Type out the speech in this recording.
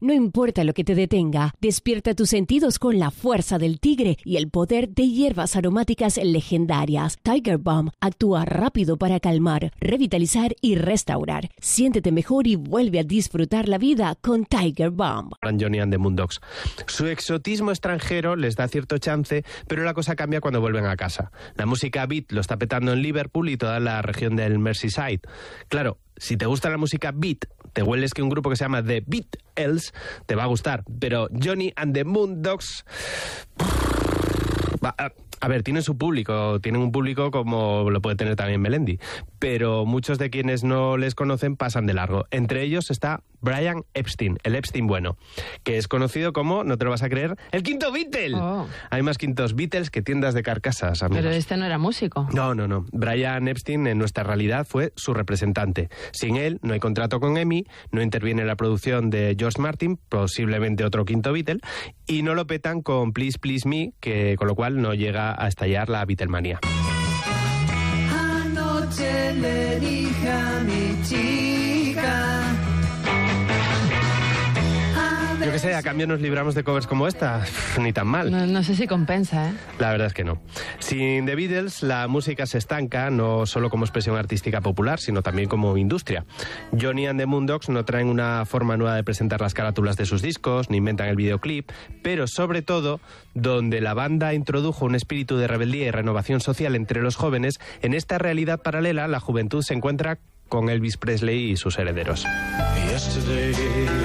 No importa lo que te detenga, despierta tus sentidos con la fuerza del tigre y el poder de hierbas aromáticas legendarias. Tiger Balm actúa rápido para calmar, revitalizar y restaurar. Siéntete mejor y vuelve a disfrutar la vida con Tiger Balm. Johnny and the Moondogs. Su exotismo extranjero les da cierto chance, pero la cosa cambia cuando vuelven a casa. La música beat lo está petando en Liverpool y toda la región del Merseyside. Claro, si te gusta la música beat, te hueles que un grupo que se llama The Beatles te va a gustar, pero Johnny and the Moondogs... A ver, tienen su público, tienen un público como lo puede tener también Melendi, pero muchos de quienes no les conocen pasan de largo. Entre ellos está Brian Epstein, el Epstein bueno, que es conocido como, no te lo vas a creer, el quinto Beatle. Oh. Hay más quintos Beatles que tiendas de carcasas, amigos. Pero este no era músico. No. Brian Epstein en nuestra realidad fue su representante. Sin él no hay contrato con EMI, no interviene en la producción de George Martin, posiblemente otro quinto Beatle, y no lo petan con Please Please Me, que con lo cual no llega a estallar la Beatlemanía. Anoche le dije a mi chica... Yo qué sé, a cambio nos libramos de covers como esta. Ni tan mal. No sé si compensa, ¿eh? La verdad es que no. Sin The Beatles, la música se estanca, no solo como expresión artística popular, sino también como industria. Johnny and the Moondogs no traen una forma nueva de presentar las carátulas de sus discos, ni inventan el videoclip, pero sobre todo, donde la banda introdujo un espíritu de rebeldía y renovación social entre los jóvenes, en esta realidad paralela, la juventud se encuentra con Elvis Presley y sus herederos. Yesterday